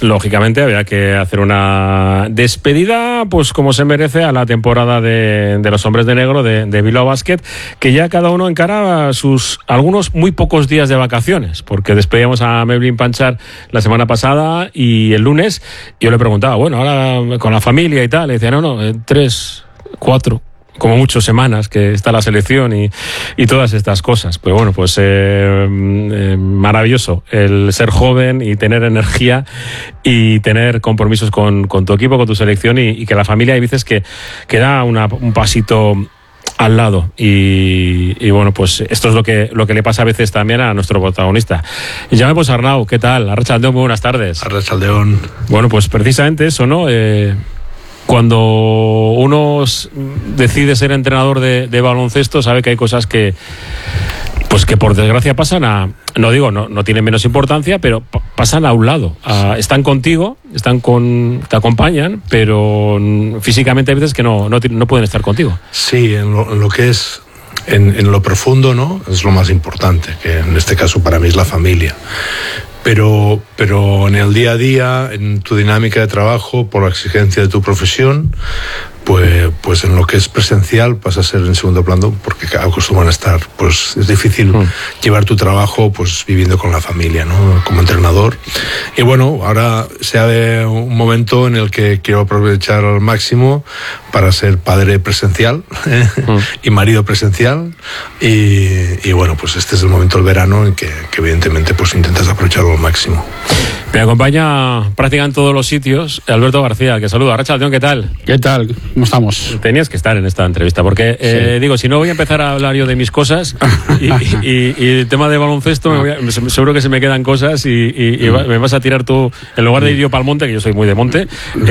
lógicamente había que hacer una despedida, pues como se merece, a la temporada de los Hombres de Negro de Bilbao Basket, que ya cada uno encara sus algunos muy pocos días de vacaciones, porque despedíamos a Melvin Panchar la semana pasada y el lunes yo le preguntaba, bueno, ahora con la familia y tal, le decía, no, 3, 4... como muchas semanas que está la selección y todas estas cosas. Pero bueno, pues maravilloso el ser joven y tener energía y tener compromisos con tu equipo, con tu selección y que la familia hay veces que da un pasito al lado y bueno, pues esto es lo que le pasa a veces también a nuestro protagonista. Y ya pues Arnau, ¿qué tal? Arratsaldeon, muy buenas tardes. Arratsaldeon. Bueno, pues precisamente eso, ¿no? Cuando uno decide ser entrenador de baloncesto, sabe que hay cosas que por desgracia pasan no tienen menos importancia, pero pasan a un lado. Están contigo, te acompañan, pero físicamente hay veces que no pueden estar contigo. Sí, en lo que es en lo profundo, ¿no? Es lo más importante, que en este caso para mí es la familia. Pero en el día a día, en tu dinámica de trabajo, por la exigencia de tu profesión, pues en lo que es presencial pasa a ser en segundo plano, porque acostumbran a estar, pues es difícil llevar tu trabajo pues viviendo con la familia, ¿no? Como entrenador. Y bueno, ahora se abre un momento en el que quiero aprovechar al máximo para ser padre presencial y marido presencial y bueno, pues este es el momento del verano en que evidentemente pues intentas aprovecharlo al máximo. Me acompaña prácticamente en todos los sitios Alberto García, que saluda. Arratsaldeon, ¿qué tal? ¿Qué tal? ¿Cómo estamos? Tenías que estar en esta entrevista, porque sí. Digo, si no voy a empezar a hablar yo de mis cosas y el tema de baloncesto, seguro que se me quedan cosas y me vas a tirar tú, en lugar de ir yo para el monte, que yo soy muy de monte,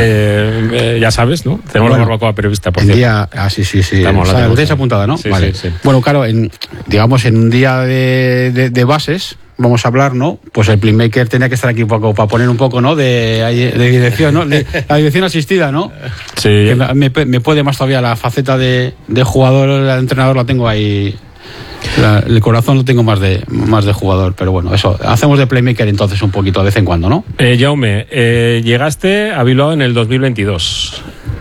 ya sabes, ¿no? Tenemos la barbacoa periodista, por cierto. Sí. Estamos, la tenéis apuntada, ¿no? Sí, vale. Sí. Bueno, claro, en un día de bases, vamos a hablar, ¿no? Pues el playmaker tenía que estar aquí un poco para poner un poco, ¿no? De dirección, ¿no? La dirección asistida, ¿no? Sí. Que me puede más todavía la faceta de jugador, el entrenador la tengo ahí. El corazón lo tengo más de jugador, pero bueno, eso. Hacemos de playmaker entonces un poquito de vez en cuando, ¿no? Jaume, llegaste a Bilbao en el 2022.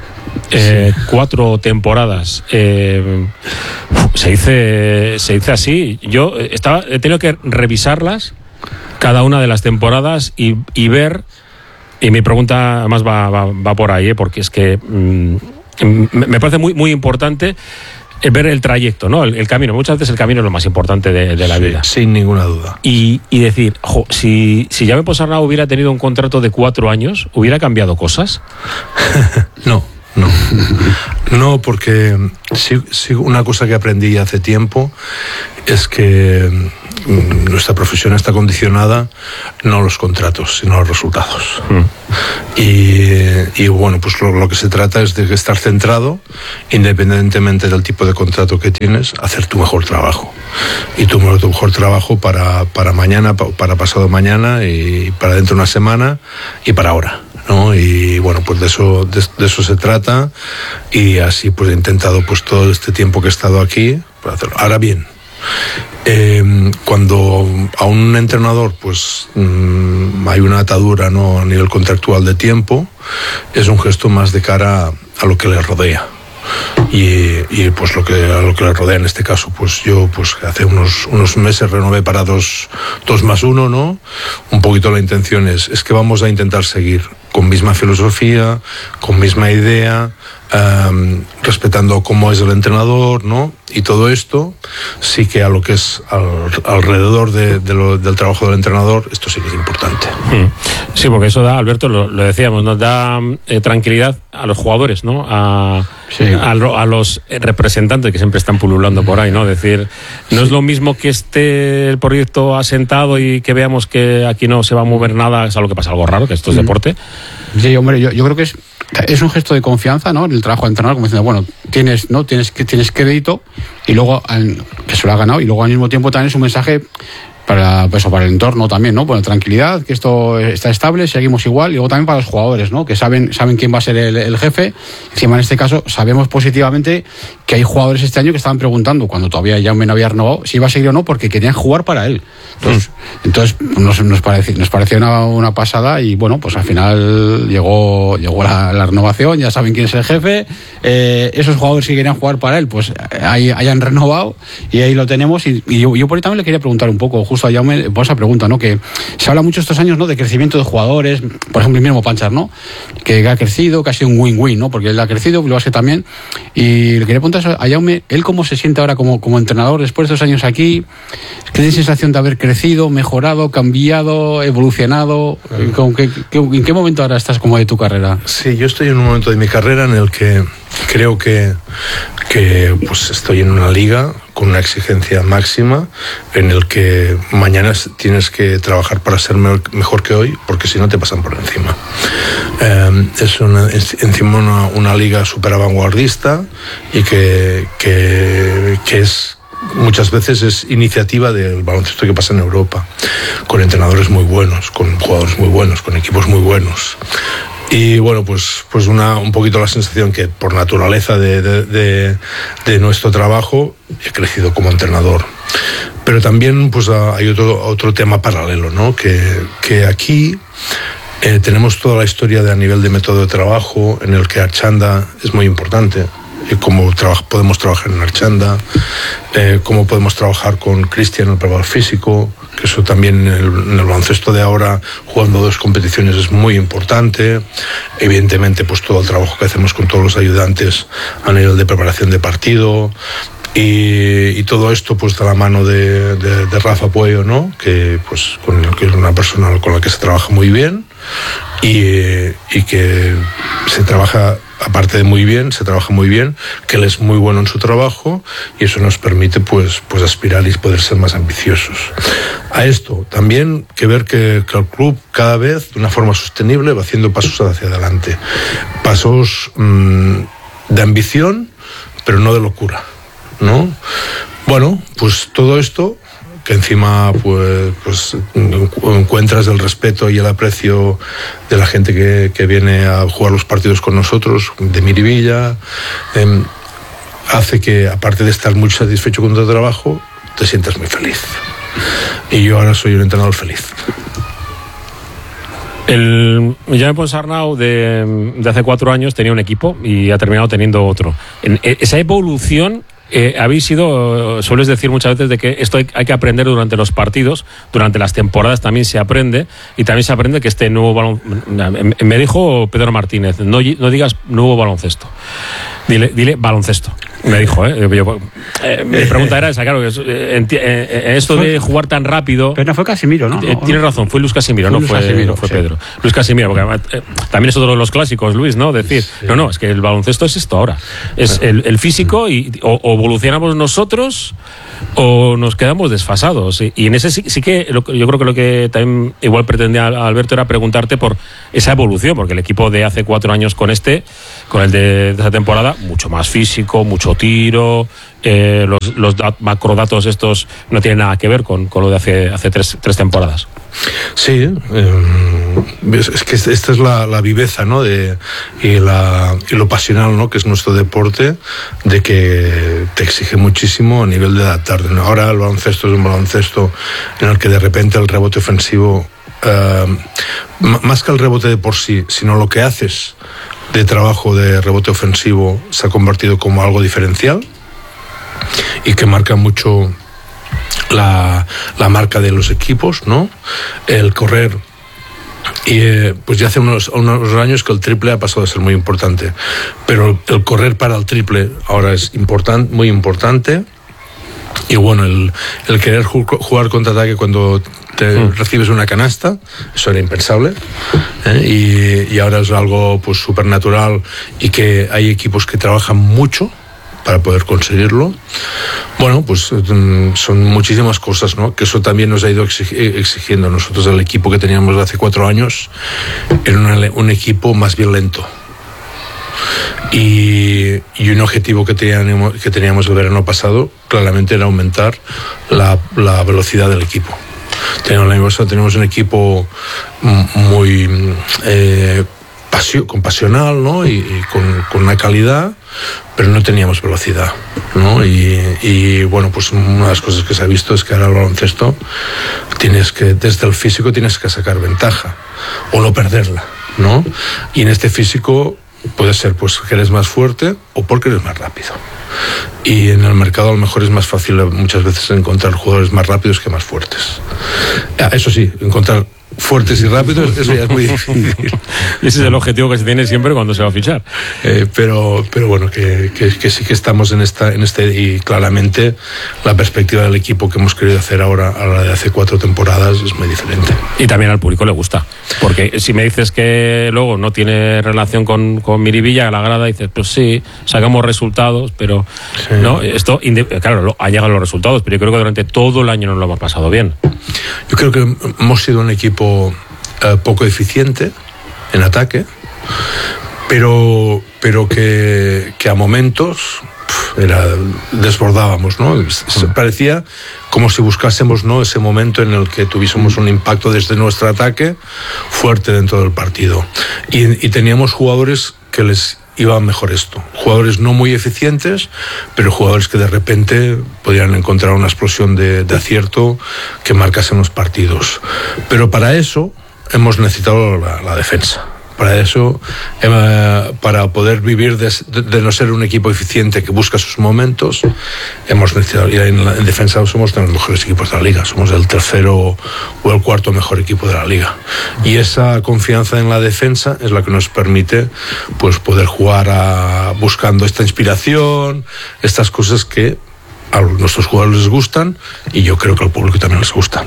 4 temporadas. Se dice así. Yo he tenido que revisarlas, cada una de las temporadas, y ver. Y mi pregunta además va por ahí, porque es que me parece muy, muy importante ver el trayecto, ¿no? El camino. Muchas veces el camino es lo más importante de la vida. Sin ninguna duda. Y decir, si Jaume Ponsarnau hubiera tenido un contrato de 4 años, ¿hubiera cambiado cosas? No, porque sí, una cosa que aprendí hace tiempo es que nuestra profesión está condicionada no a los contratos, sino a los resultados. Y bueno, pues lo que se trata es de estar centrado, independientemente del tipo de contrato que tienes, hacer tu mejor trabajo. Y tu mejor trabajo para mañana, para pasado mañana, y para dentro de una semana, y para ahora, ¿no? Y bueno, pues de eso se trata, y así pues he intentado pues todo este tiempo que he estado aquí para hacerlo. Ahora bien, cuando a un entrenador pues hay una atadura, ¿no?, a nivel contractual de tiempo, es un gesto más de cara a lo que le rodea. Y pues a lo que le rodea, en este caso pues yo pues hace unos meses renové para 2 más 1, ¿no? Un poquito la intención es que vamos a intentar seguir con misma filosofía, con misma idea, respetando cómo es el entrenador, ¿no? Y todo esto sí que a lo que es alrededor del trabajo del entrenador, esto sí que es importante. Sí, porque eso da, Alberto, lo decíamos, nos da tranquilidad a los jugadores, ¿no? A los representantes que siempre están pululando por ahí, ¿no? Es decir, no es lo mismo que esté el proyecto asentado y que veamos que aquí no se va a mover nada, es algo que pasa, algo raro, que esto es deporte. Sí, hombre, yo creo que es un gesto de confianza, ¿no? En el trabajo de entrenador, como diciendo, bueno, tienes crédito, y luego que se lo ha ganado, y luego al mismo tiempo también es un mensaje el entorno también, ¿no? Bueno, tranquilidad, que esto está estable, seguimos igual, y luego también para los jugadores, ¿no? Que saben quién va a ser el jefe. Encima, en este caso, sabemos positivamente que hay jugadores este año que estaban preguntando, cuando todavía Jaume no había renovado, si iba a seguir o no, porque querían jugar para él. Entonces nos pareció una pasada, y bueno, pues al final llegó la renovación, ya saben quién es el jefe, esos jugadores que querían jugar para él, pues hayan renovado, y ahí lo tenemos. Y yo por ahí también le quería preguntar un poco justo a Jaume por esa pregunta, ¿no? Que se habla mucho estos años, ¿no? De crecimiento de jugadores, por ejemplo el mismo Panchar, ¿no? Que ha crecido, que ha sido un win-win, ¿no? Porque él ha crecido, lo hace también. Y le quería preguntar a Jaume, ¿él cómo se siente ahora como entrenador después de estos años aquí? ¿Qué tiene sensación de haber crecido, mejorado, cambiado, evolucionado? ¿En qué momento ahora estás como de tu carrera? Sí, yo estoy en un momento de mi carrera en el que creo que pues estoy en una liga con una exigencia máxima, en el que mañana tienes que trabajar para ser mejor que hoy, porque si no te pasan por encima. Es encima una liga súper vanguardista, y que es muchas veces es iniciativa del baloncesto que pasa en Europa, con entrenadores muy buenos, con jugadores muy buenos, con equipos muy buenos. Y bueno, pues un poquito la sensación que por naturaleza de nuestro trabajo he crecido como entrenador. Pero también pues hay otro tema paralelo, ¿no? Que aquí tenemos toda la historia a nivel de método de trabajo, en el que Archanda es muy importante. Cómo podemos trabajar en Archanda, cómo podemos trabajar con Cristian, el preparador físico, que eso también en el baloncesto de ahora, jugando 2 competiciones, es muy importante. Evidentemente, pues todo el trabajo que hacemos con todos los ayudantes a nivel de preparación de partido, y todo esto pues de la mano de Rafa Puello, ¿no? Que pues que es una persona con la que se trabaja muy bien, y que se trabaja, aparte de muy bien, se trabaja muy bien, que él es muy bueno en su trabajo, y eso nos permite pues aspirar y poder ser más ambiciosos. A esto también que ver que el club cada vez de una forma sostenible va haciendo pasos hacia adelante, pasos de ambición, pero no de locura, ¿no? Bueno, pues todo esto, que encima pues encuentras el respeto y el aprecio de la gente que viene a jugar los partidos con nosotros, de Miribilla, hace que, aparte de estar muy satisfecho con tu trabajo, te sientas muy feliz. Y yo ahora soy un entrenador feliz. El Jaume Ponsarnau de hace 4 años tenía un equipo y ha terminado teniendo otro. En esa evolución habéis sido, sueles decir muchas veces de que esto hay que aprender durante los partidos, durante las temporadas también se aprende, y también se aprende que este nuevo baloncesto, me dijo Pedro Martínez, no digas nuevo baloncesto, dile baloncesto, me dijo, mi pregunta era esa, claro, que esto de jugar tan rápido. Pero no fue Casimiro, ¿no? Tienes razón, fue Luis Casimiro, no fue sí. Pedro. Luis Casimiro, porque también es otro de los clásicos, Luis, ¿no? Decir, sí. No, es que el baloncesto es esto ahora, es el físico, o evolucionamos nosotros o nos quedamos desfasados, y en ese sí que yo creo que lo que también igual pretendía Alberto era preguntarte por esa evolución, porque el equipo de hace 4 años con el de esa temporada, mucho más físico, mucho tiro, los macrodatos estos no tienen nada que ver con lo de hace tres temporadas. Sí, es que esta es la viveza, ¿no? Y lo pasional, ¿no? Que es nuestro deporte, de que te exige muchísimo a nivel de adaptarte. Ahora el baloncesto es un baloncesto en el que de repente el rebote ofensivo, más que el rebote de por sí, sino lo que haces de trabajo de rebote ofensivo, se ha convertido como algo diferencial y que marca mucho la marca de los equipos, ¿no? El correr, y pues ya hace unos años que el triple ha pasado a ser muy importante, pero el correr para el triple ahora es muy importante. Y bueno, el querer jugar contraataque cuando recibes una canasta, eso era impensable, y ahora es algo pues súper natural, y que hay equipos que trabajan mucho para poder conseguirlo. Bueno, pues son muchísimas cosas, ¿no? Que eso también nos ha ido exigiendo. Nosotros, el equipo que teníamos hace 4 años era un equipo más bien lento. Y un objetivo que teníamos el verano pasado claramente era aumentar la velocidad del equipo. Tenemos un equipo muy pasional, ¿no? y con una calidad, pero no teníamos velocidad, ¿no? Y bueno, pues una de las cosas que se ha visto es que ahora el baloncesto desde el físico tienes que sacar ventaja o no perderla, ¿no? Y en este físico puede ser pues que eres más fuerte o porque eres más rápido. Y en el mercado a lo mejor es más fácil muchas veces encontrar jugadores más rápidos que más fuertes. Eso sí, encontrar fuertes y rápidos, eso ya es muy difícil. Ese es el objetivo que se tiene siempre cuando se va a fichar. Pero bueno, que sí que estamos en este, y claramente la perspectiva del equipo que hemos querido hacer ahora a la de hace 4 temporadas es muy diferente. Y también al público le gusta, porque si me dices que luego no tiene relación con Miribilla, la grada, dices, pues sí, sacamos resultados, pero sí. No, esto, claro, han llegado los resultados, pero yo creo que durante todo el año nos lo hemos pasado bien. Yo creo que hemos sido un equipo poco eficiente en ataque, pero que a momentos desbordábamos, ¿no? Parecía como si buscásemos, ¿no?, ese momento en el que tuviésemos un impacto desde nuestro ataque fuerte dentro del partido, y teníamos jugadores que les iba mejor esto, jugadores no muy eficientes, pero jugadores que de repente podían encontrar una explosión de acierto que marcasen los partidos. Pero para eso hemos necesitado la defensa. Para eso, para poder vivir de no ser un equipo eficiente que busca sus momentos, hemos necesitado, y en defensa somos de los mejores equipos de la liga, somos el 3º o el 4º mejor equipo de la liga, y esa confianza en la defensa es la que nos permite pues poder jugar buscando esta inspiración, estas cosas que a nuestros jugadores les gustan, y yo creo que al público también les gustan.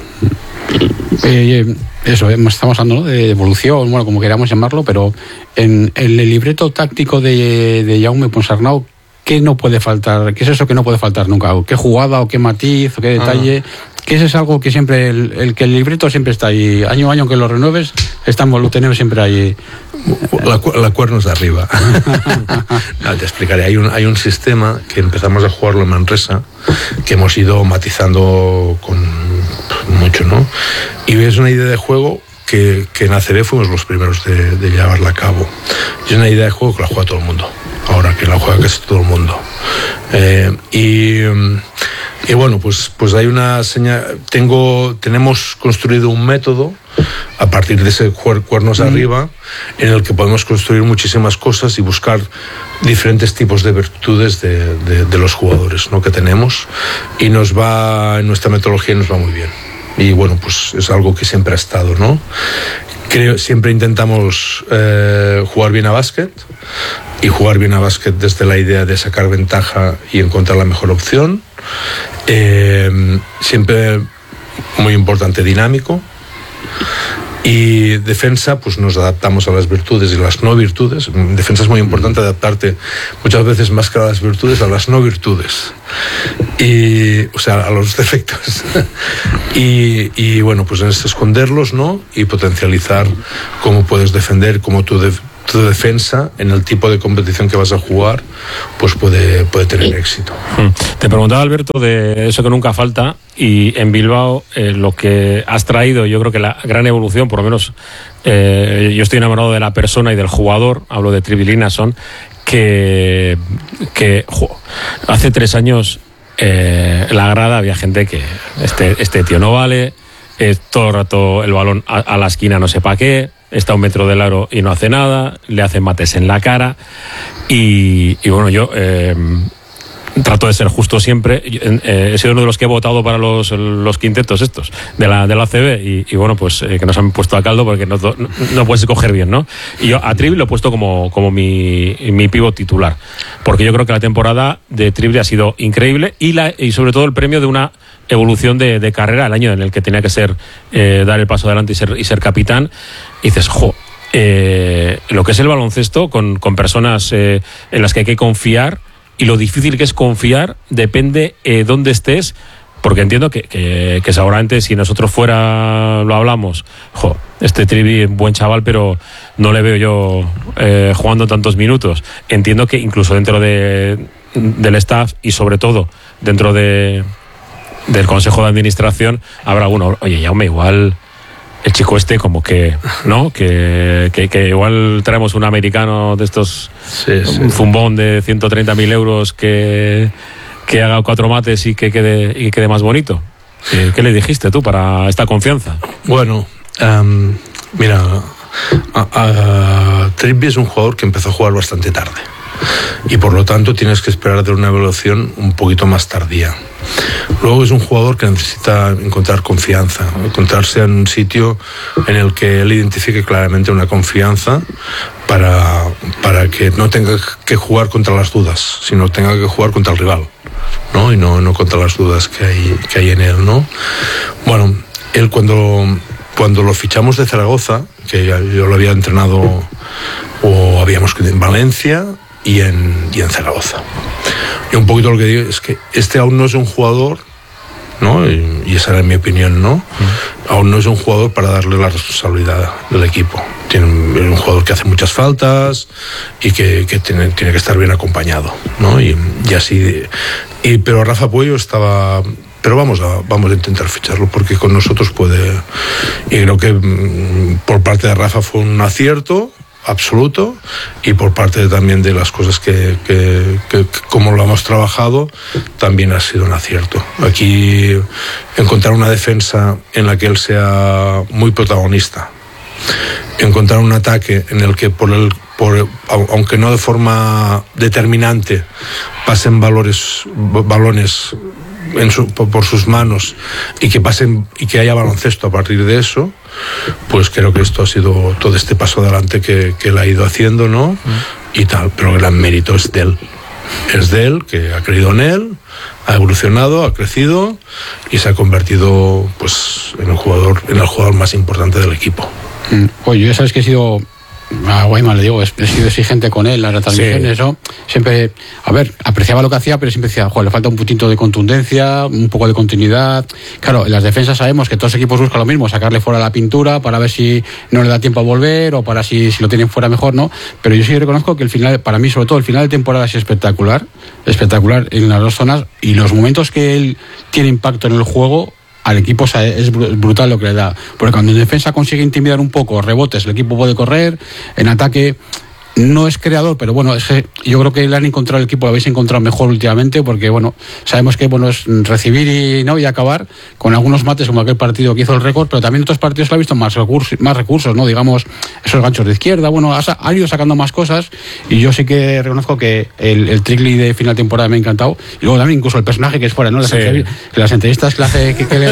Eso, estamos hablando, ¿no?, de evolución, bueno, como queramos llamarlo, pero en el libreto táctico de Jaume Ponsarnau, ¿qué no puede faltar? ¿Qué es eso que no puede faltar nunca? ¿Qué jugada o qué matiz o qué detalle? Que ese es algo que siempre, el libreto siempre está ahí, año a año, aunque lo renueves, lo tenemos siempre ahí. La cuernos de arriba. No, te explicaré. Hay un sistema que empezamos a jugarlo en Manresa, que hemos ido matizando con mucho, ¿no? Y es una idea de juego que en ACB fuimos los primeros de llevarla a cabo. Y es una idea de juego que la juega todo el mundo. Ahora que la juega casi todo el mundo. Y bueno, pues hay una señal. Tenemos construido un método a partir de ese cuernos arriba, en el que podemos construir muchísimas cosas y buscar diferentes tipos de virtudes de los jugadores, ¿no?, que tenemos, y en nuestra metodología nos va muy bien. Y bueno, pues es algo que siempre ha estado, ¿no? Siempre intentamos jugar bien a básquet, y jugar bien a básquet desde la idea de sacar ventaja y encontrar la mejor opción. Siempre muy importante, dinámico. Y defensa, pues nos adaptamos a las virtudes y las no virtudes. En defensa es muy importante adaptarte muchas veces más que a las virtudes, a las no virtudes. O sea, a los defectos. Y bueno, pues en esto esconderlos, ¿no? Y potencializar cómo puedes defender, cómo tu defensa en el tipo de competición que vas a jugar pues puede tener éxito. Te preguntaba, Alberto, de eso que nunca falta, y en Bilbao lo que has traído, yo creo que la gran evolución, por lo menos yo estoy enamorado de la persona y del jugador, hablo de Trivi Linnarson, que hace 3 años la grada había gente que este tío no vale, todo el rato el balón a la esquina no sé para qué, está a 1 metro del aro y no hace nada, le hacen mates en la cara, y bueno, yo trato de ser justo siempre. He sido uno de los que he votado para los quintetos estos de la ACB, y bueno, pues que nos han puesto a caldo porque no puedes escoger bien, ¿no? Y yo a Trivi lo he puesto como mi pívot titular, porque yo creo que la temporada de Trivi ha sido increíble, y sobre todo el premio de una evolución de carrera, el año en el que tenía que dar el paso adelante y ser capitán. Y dices, lo que es el baloncesto con personas en las que hay que confiar, y lo difícil que es confiar depende dónde estés, porque entiendo que seguramente si nosotros fuera lo hablamos, este Trivi es buen chaval, pero no le veo yo jugando tantos minutos. Entiendo que incluso dentro del staff, y sobre todo dentro de del Consejo de Administración habrá alguno, oye, Jaume, igual el chico como que, ¿no? Que igual traemos un americano de estos, un zumbón de 130.000 euros que haga 4 mates y que quede más bonito. ¿Qué le dijiste tú para esta confianza? Bueno, mira, Trippier es un jugador que empezó a jugar bastante tarde y por lo tanto tienes que esperar de una evaluación un poquito más tardía. Luego es un jugador que necesita encontrar confianza, encontrarse en un sitio en el que él identifique claramente una confianza para que no tenga que jugar contra las dudas, sino tenga que jugar contra el rival, ¿no? Y no contra las dudas que hay en él, ¿no? Bueno, él cuando lo fichamos de Zaragoza, que yo lo había entrenado o habíamos en Valencia y en Zaragoza. Y un poquito lo que digo es que aún no es un jugador, ¿no? Y esa era mi opinión, ¿no? Aún no es un jugador para darle la responsabilidad del equipo. Es un jugador que hace muchas faltas y que tiene que estar bien acompañado, ¿no? Y así. Pero Rafa Puello estaba. Pero vamos a intentar ficharlo porque con nosotros puede. Y creo que por parte de Rafa fue un acierto absoluto y por parte también de las cosas que como lo hemos trabajado también ha sido un acierto. Aquí encontrar una defensa en la que él sea muy protagonista, encontrar un ataque en el que aunque no de forma determinante pasen balones por sus manos y que haya baloncesto a partir de eso, pues creo que esto ha sido todo este paso adelante que él ha ido haciendo, ¿no? Y tal, pero el gran mérito es de él, que ha creído en él, ha evolucionado, ha crecido y se ha convertido pues en el jugador más importante del equipo. Pues yo ya sabes que he sido a Guayman, le digo, he sido exigente con él, las retransmisiones, ¿no? Siempre, apreciaba lo que hacía, pero siempre decía, le falta un puntito de contundencia, un poco de continuidad. Claro, en las defensas sabemos que todos los equipos buscan lo mismo, sacarle fuera la pintura para ver si no le da tiempo a volver o para si lo tienen fuera mejor, ¿no? Pero yo sí reconozco que el final, para mí, sobre todo el final de temporada es espectacular en las dos zonas y los momentos que él tiene impacto en el juego al equipo, o sea, es brutal lo que le da, porque cuando en defensa consigue intimidar un poco, rebotes, el equipo puede correr, en ataque no es creador, pero bueno, yo creo que le han encontrado el equipo, lo habéis encontrado mejor últimamente, porque bueno, sabemos que es recibir y acabar con algunos mates, como aquel partido que hizo el récord, pero también otros partidos le ha visto más recursos, ¿no? Digamos, esos ganchos de izquierda, bueno, ha ido sacando más cosas, y yo sí que reconozco que el Trickley de final de temporada me ha encantado, y luego también incluso el personaje que es fuera, ¿no? Las entrevistas que le hace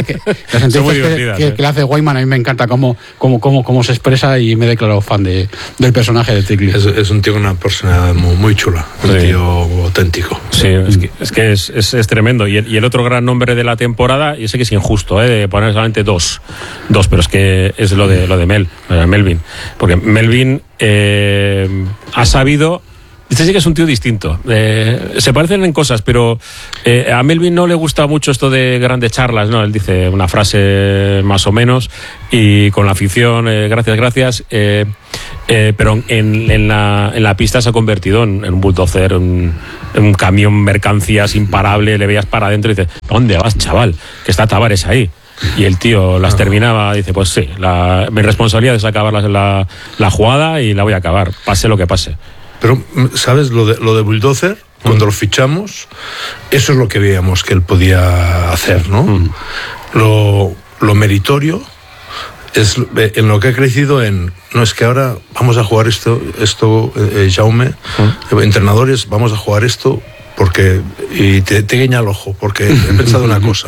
que le hace Guayman, a mí me encanta cómo se expresa, y me he declarado fan del personaje de Trickley. Es un tío con una personalidad muy chula, un tío auténtico. Sí, es que es tremendo. Y el otro gran nombre de la temporada, y sé que es injusto, de poner solamente dos, pero es que es lo de Melvin. Porque Melvin ha sabido. Este sí que es un tío distinto. Se parecen en cosas, pero a Melvin no le gusta mucho esto de grandes charlas, ¿no? Él dice una frase más o menos y con la afición, gracias. Pero en la pista se ha convertido en un bulldozer, un camión mercancías imparable. Le veías para adentro y dices, ¿dónde vas, chaval? Que está Tavares ahí. Y el tío las terminaba, dice, pues sí, mi responsabilidad es acabar la jugada y la voy a acabar, pase lo que pase. Pero, ¿sabes? Lo de Bulldozer, cuando lo fichamos, eso es lo que veíamos que él podía hacer, ¿no? Lo meritorio es en lo que ha crecido no es que ahora vamos a jugar esto Jaume, entrenadores, vamos a jugar esto porque, y te guiña el ojo, porque he pensado una cosa.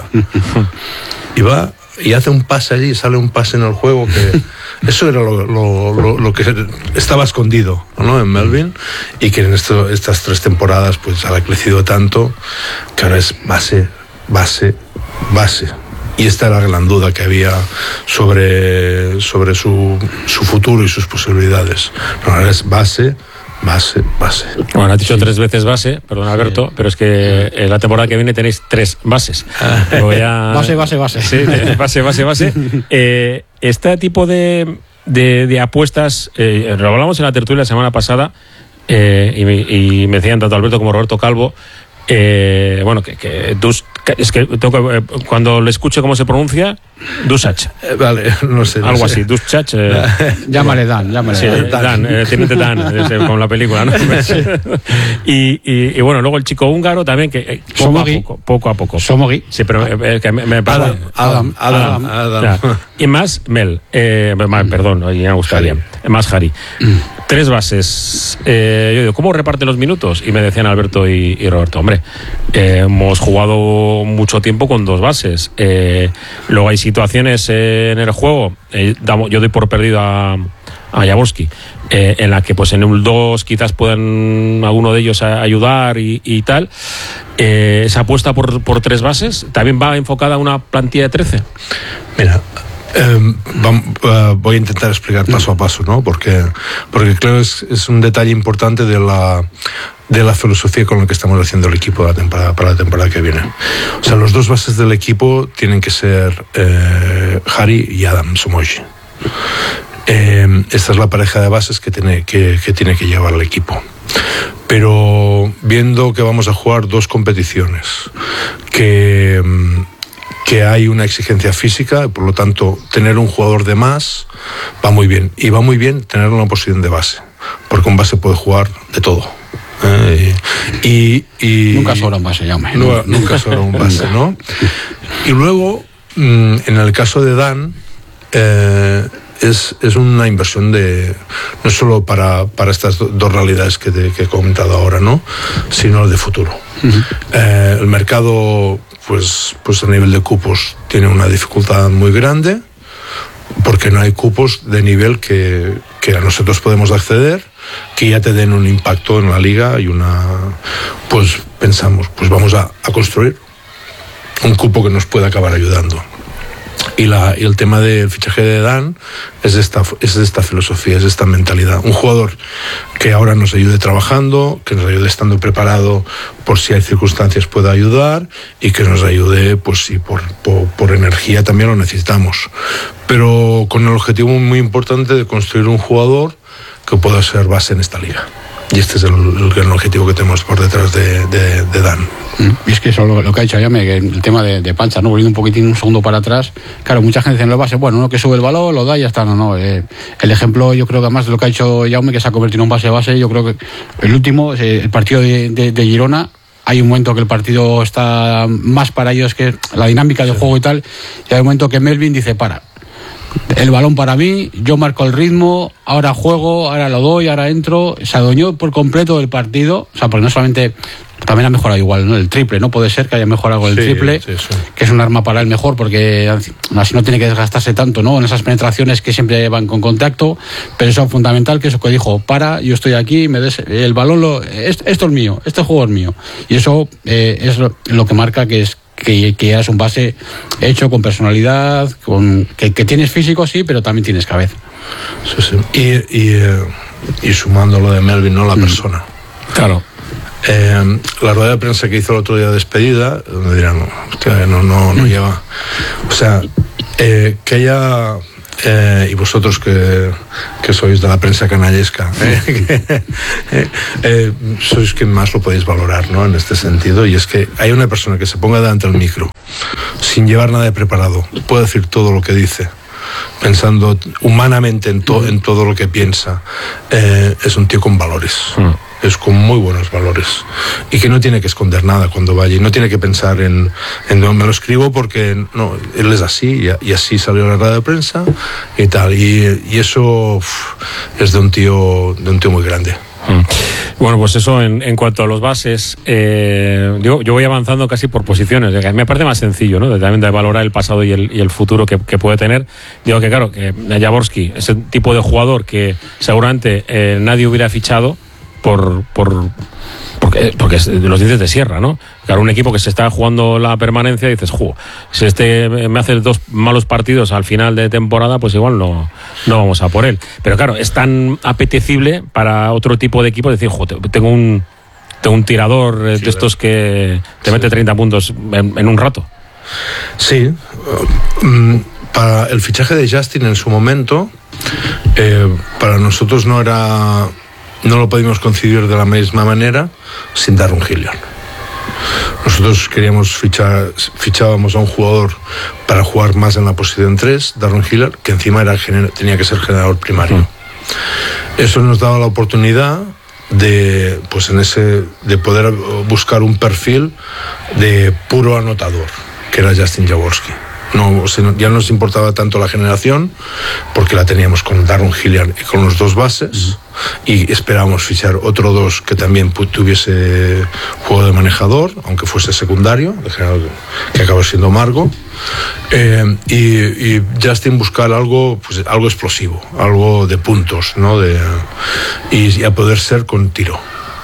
Y va y hace un pase allí, sale un pase en el juego que eso era lo que estaba escondido, ¿no? En Melvin, y que en estas 3 temporadas pues ha crecido tanto que ahora es base. Y esta era la gran duda que había sobre su futuro y sus posibilidades. Ahora es base. Bueno, has dicho 3 veces base, perdón Alberto, pero es que en la temporada que viene tenéis 3 bases. Base. Sí, base. Este tipo de apuestas, lo hablamos en la tertulia la semana pasada, y me decían tanto Alberto como Roberto Calvo, Bueno, es que tengo que, cuando le escuche cómo se pronuncia, Dušac. Vale, no sé. Algo así, Dušac. Llámale Dan. Sí, Dan, Teniente Dan, con la película, ¿no? y bueno, luego el chico húngaro también, que poco a poco. Somogi. Sí, pero que me parece. Adam. Y más Mel. Perdón, ya me gustaría. Más Hari. 3 bases. Yo digo, ¿cómo reparte los minutos? Y me decían Alberto y Roberto, hombre, hemos jugado mucho tiempo con 2 bases. Luego hay situaciones en el juego, yo doy por perdido a Jaworski, en la que pues en un 2 quizás puedan alguno de ellos ayudar y tal. Esa apuesta por 3 bases también va enfocada a una plantilla de 13. Mira, voy a intentar explicar paso a paso, ¿no? Porque creo es un detalle importante de la filosofía con la que estamos haciendo el equipo para la temporada que viene. O sea, los 2 bases del equipo tienen que ser Hari y Adam Somogi. Esta es la pareja de bases que tiene que llevar el equipo. Pero viendo que vamos a jugar 2 competiciones, que hay una exigencia física y por lo tanto tener un jugador de más va muy bien. Y va muy bien tener una posición de base, porque un base puede jugar de todo. Nunca sobra un base, llame. Nunca sobra un base, ¿no? Y luego, en el caso de Dan, es una inversión no solo para estas 2 realidades que he comentado ahora, ¿no? Sino de futuro. El mercado, pues a nivel de cupos tiene una dificultad muy grande, porque no hay cupos de nivel que nosotros podemos acceder, que ya te den un impacto en la liga y pues pensamos, pues vamos a construir un cupo que nos pueda acabar ayudando. Y el tema del fichaje de Dan es esta filosofía, es esta mentalidad. Un jugador que ahora nos ayude trabajando, que nos ayude estando preparado por si hay circunstancias pueda ayudar, y que nos ayude, pues si por energía también lo necesitamos. Pero con el objetivo muy importante de construir un jugador que pueda ser base en esta liga. Y este es el gran objetivo que tenemos por detrás de Dan. Y es que eso lo que ha dicho Jaume, que el tema de Pancha, ¿no? Volviendo un poquitín, un segundo para atrás. Claro, mucha gente dice en los bases, bueno, uno que sube el balón, lo da y ya está. No. El ejemplo, yo creo que además de lo que ha dicho Jaume, que se ha convertido en un base, yo creo que el último, el partido de Girona, hay un momento que el partido está más para ellos, que la dinámica del juego y tal, y hay un momento que Melvin dice, el balón para mí, yo marco el ritmo, ahora juego, ahora lo doy, ahora entro. Se adueñó por completo del partido, o sea, porque no solamente, también ha mejorado igual, ¿no? El triple, ¿no? Puede ser que haya mejorado con el triple, sí. Que es un arma para él mejor, porque así no tiene que desgastarse tanto, ¿no? En esas penetraciones que siempre van con contacto, pero eso es fundamental, que eso que dijo, yo estoy aquí, me des el balón, esto es mío, este juego es mío. Y eso es lo que marca que ya es un base hecho con personalidad, que tienes físico, sí, pero también tienes cabeza. Sí. Y sumando lo de Melvin, ¿no? La persona. Claro. La rueda de prensa que hizo el otro día de despedida, donde dirán, no lleva. O sea, que haya. Y vosotros que sois de la prensa canallesca, sois quien más lo podéis valorar, ¿no? En este sentido, y es que hay una persona que se ponga delante del micro sin llevar nada de preparado, puede decir todo lo que dice, pensando humanamente en todo lo que piensa. Es un tío con valores. Es con muy buenos valores, y que no tiene que esconder nada cuando vaya, y no tiene que pensar en me lo escribo porque no, él es así, y así salió la rueda de prensa y tal, y eso es de un tío muy grande. Bueno, pues eso en cuanto a los bases, yo voy avanzando casi por posiciones, me parece más sencillo, ¿no? También de valorar el pasado y el futuro que puede tener. Digo que claro, que Jaworski es el tipo de jugador que seguramente nadie hubiera fichado porque los dices de sierra, ¿no? Claro, un equipo que se está jugando la permanencia, dices, si me hace 2 malos partidos al final de temporada, pues igual no vamos a por él. Pero claro, es tan apetecible para otro tipo de equipo decir, tengo un tirador de estos que te mete 30 puntos en un rato. Sí. Para el fichaje de Justin en su momento, para nosotros no lo pudimos concebir de la misma manera sin dar un Hilliard. Nosotros fichábamos a un jugador para jugar más en la posición 3, Darren Hiller, que encima tenía que ser generador primario. Eso nos daba la oportunidad de poder buscar un perfil de puro anotador, que era Justin Jaworski. Ya no nos importaba tanto la generación, porque la teníamos con Darren Hiller y con los dos bases, y esperábamos fichar otro 2 que también tuviese juego de manejador, aunque fuese secundario, que acabó siendo Margo. Y Justin buscar algo explosivo, algo de puntos, ¿no? Y a poder ser con tiro.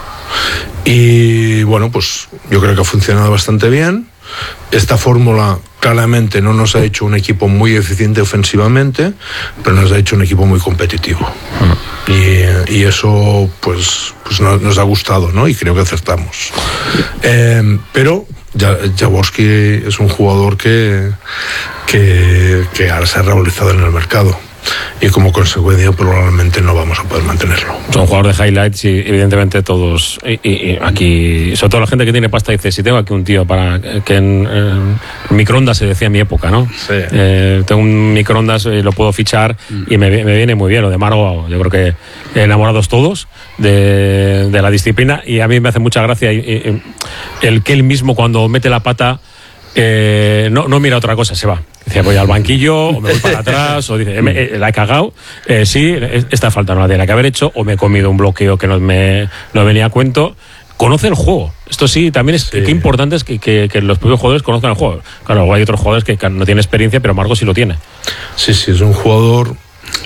Y bueno, pues yo creo que ha funcionado bastante bien. Esta fórmula claramente no nos ha hecho un equipo muy eficiente ofensivamente, pero nos ha hecho un equipo muy competitivo. Y eso pues nos ha gustado, ¿no? Y creo que acertamos. Pero Jaworski es un jugador que ahora se ha revalorizado en el mercado, y como consecuencia probablemente no vamos a poder mantenerlo. Es un jugador de highlights, y evidentemente todos, y aquí, sobre todo la gente que tiene pasta, dice: si tengo aquí un tío para que en microondas, se decía en mi época, ¿no? Sí. Tengo un microondas, lo puedo fichar y me viene muy bien. Lo de Margo, yo creo que enamorados todos de la disciplina, y a mí me hace mucha gracia el que él mismo, cuando mete la pata, no mira otra cosa, se va. Dice: voy al banquillo, o me voy para atrás, o dice: la he cagado, sí, esta falta no la tenía que haber hecho, o me he comido un bloqueo que no venía a cuento. Conoce el juego. Esto sí, también es que importante es que los propios jugadores conozcan el juego. Claro, luego hay otros jugadores que no tienen experiencia, pero Margo sí lo tiene. Sí, es un jugador.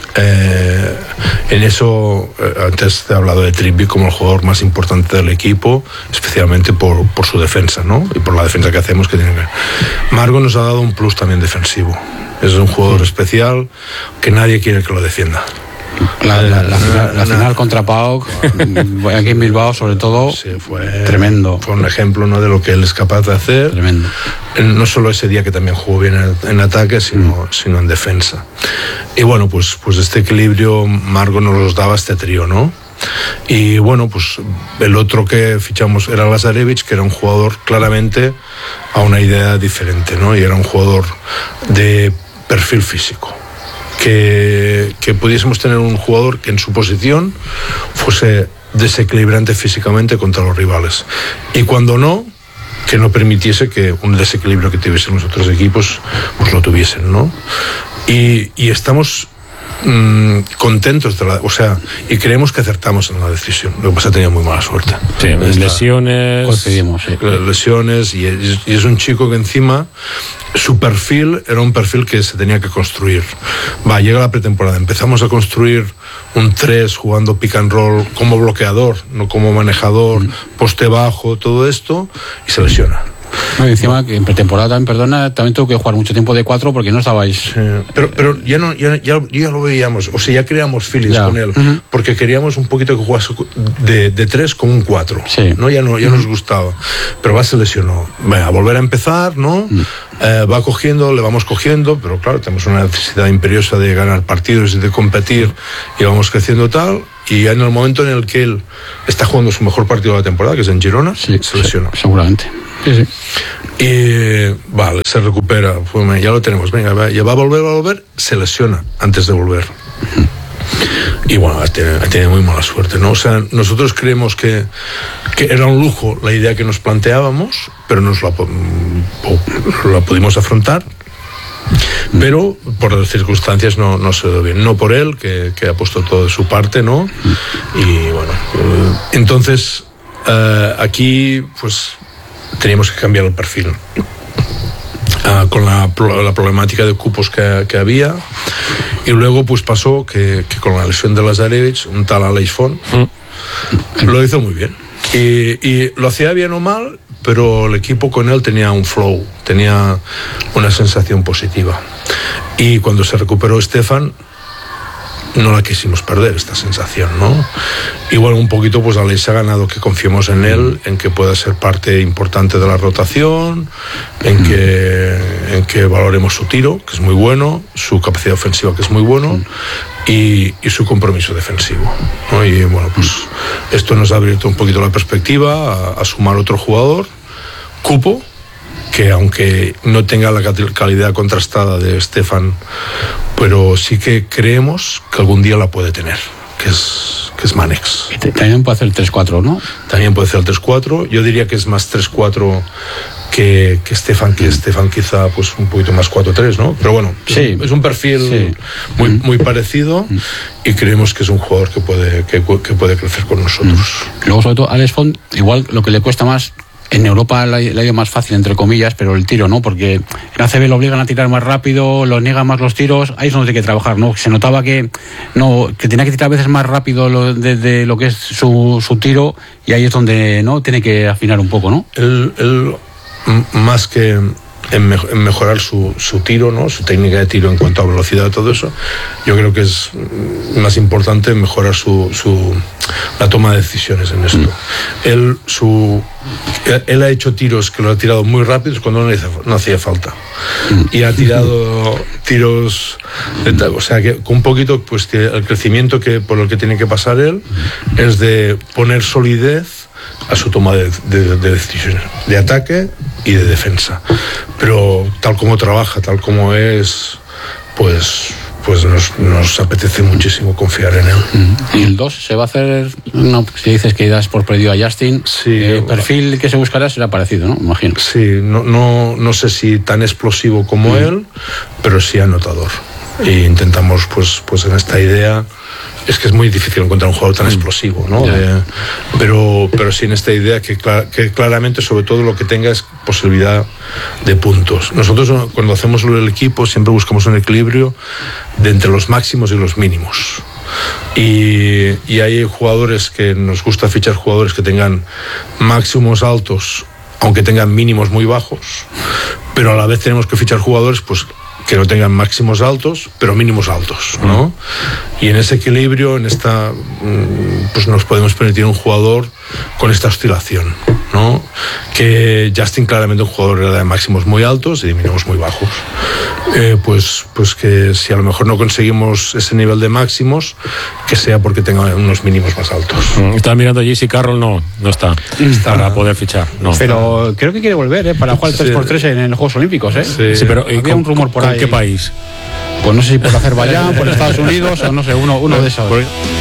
En eso, antes te he hablado de Trippi como el jugador más importante del equipo, especialmente por su defensa, ¿no? Y por la defensa que hacemos, que tiene que... Margo nos ha dado un plus también defensivo. Es un jugador especial que nadie quiere que lo defienda. La final contra PAOK, aquí en Bilbao, sobre todo, sí, fue tremendo. Fue un ejemplo, ¿no?, de lo que él es capaz de hacer. Tremendo. No solo ese día, que también jugó bien en ataque, sino en defensa. Y bueno, pues este equilibrio Margo nos los daba este trío, ¿no? Y bueno, pues el otro que fichamos era Lazarevic, que era un jugador claramente a una idea diferente, ¿no? Y era un jugador de perfil físico. Que pudiésemos tener un jugador que en su posición fuese desequilibrante físicamente contra los rivales, y cuando no, que no permitiese que un desequilibrio que tuviesen los otros equipos pues lo tuviesen, ¿no? Y estamos contentos y creemos que acertamos en la decisión. Lo que pasa, tenía muy mala suerte. Sí, lesiones. Coincidimos, sí. Lesiones, y es un chico que encima su perfil era un perfil que se tenía que construir. Llega la pretemporada, empezamos a construir un 3 jugando pick and roll como bloqueador, no como manejador, poste bajo, todo esto, y se lesiona. No, y encima que en pretemporada, también tuve que jugar mucho tiempo de 4 porque no estabais. Pero ya lo veíamos, o sea, ya creamos feelings con él, porque queríamos un poquito que jugase de 3 con un 4, sí. ¿no? Ya nos gustaba, pero se lesionó. A volver a empezar, ¿no? Le vamos cogiendo, pero claro, tenemos una necesidad imperiosa de ganar partidos y de competir, y vamos creciendo tal. Y en el momento en el que él está jugando su mejor partido de la temporada, que es en Girona, se lesionó. Seguramente. Sí. Y se recupera, ya lo tenemos, venga, ya va a volver, se lesiona antes de volver. Y bueno, tiene muy mala suerte, ¿no? O sea, nosotros creemos que era un lujo la idea que nos planteábamos, pero la pudimos afrontar. Pero por las circunstancias no se dio bien, no por él, que ha puesto todo de su parte, ¿no? Y bueno, entonces aquí pues teníamos que cambiar el perfil, con la problemática de cupos que había. Y luego pues pasó que con la lesión de Lazarevic, un tal Aleix Font lo hizo muy bien, y lo hacía bien o mal, pero el equipo con él tenía un flow, tenía una sensación positiva. Y cuando se recuperó Stefan, no la quisimos perder, esta sensación, ¿no? Y bueno, un poquito pues Aleix ha ganado que confiemos en él, en que pueda ser parte importante de la rotación, en que valoremos su tiro, que es muy bueno, su capacidad ofensiva, que es muy bueno, y su compromiso defensivo, ¿no? Y bueno, pues esto nos ha abierto un poquito la perspectiva a sumar otro jugador, cupo, que aunque no tenga la calidad contrastada de Stefan, pero sí que creemos que algún día la puede tener, que es Manex. También puede hacer el 3-4, ¿no? También puede hacer el 3-4. Yo diría que es más 3-4 que Stefan, Stefan quizá pues un poquito más 4-3, ¿no? Pero bueno, sí, es un perfil muy parecido, y creemos que es un jugador que puede crecer con nosotros. Luego, sobre todo, Alex Font, igual lo que le cuesta más, en Europa le ha ido más fácil, entre comillas, pero el tiro, ¿no? Porque en ACB lo obligan a tirar más rápido, lo niegan más los tiros, ahí es donde tiene que trabajar, ¿no? Se notaba que tenía que tirar a veces más rápido de lo que es su tiro, y ahí es donde, ¿no?, tiene que afinar un poco, ¿no? Él más que en mejorar su tiro, ¿no?, su técnica de tiro en cuanto a velocidad, todo eso, yo creo que es más importante mejorar la toma de decisiones en esto. Él ha hecho tiros que lo ha tirado muy rápidos cuando no hacía falta, y ha tirado tiros o sea, que con un poquito, pues, que el crecimiento por el que tiene que pasar él es de poner solidez a su toma de decisiones, de ataque y de defensa. Pero tal como trabaja, tal como es, pues nos apetece muchísimo confiar en él. ¿Y el 2 se va a hacer? No, si dices que das por perdido a Justin, sí, el perfil que se buscará será parecido, ¿no? Imagino. Sí, no sé si tan explosivo como él, pero sí anotador. E intentamos, pues en esta idea. Es que es muy difícil encontrar un jugador tan explosivo, ¿no? Pero sí en esta idea que claramente, sobre todo, lo que tenga es posibilidad de puntos. Nosotros, cuando hacemos el equipo, siempre buscamos un equilibrio de entre los máximos y los mínimos. Y hay jugadores que nos gusta fichar, jugadores que tengan máximos altos, aunque tengan mínimos muy bajos, pero a la vez tenemos que fichar jugadores, pues, que no tengan máximos altos, pero mínimos altos, ¿no? Y en ese equilibrio, pues nos podemos permitir un jugador con esta oscilación, ¿no? Que Justin claramente un jugador era de máximos muy altos y de mínimos muy bajos. Pues que si a lo mejor no conseguimos ese nivel de máximos, que sea porque tenga unos mínimos más altos. Estaba mirando JC Carroll, no está para poder fichar. No. Pero creo que quiere volver, para jugar el 3x3 en los Juegos Olímpicos, Sí, pero había un rumor por ahí. ¿Con qué país? Pues no sé si por Azerbaiyán, por Estados Unidos, o no sé, uno de esos.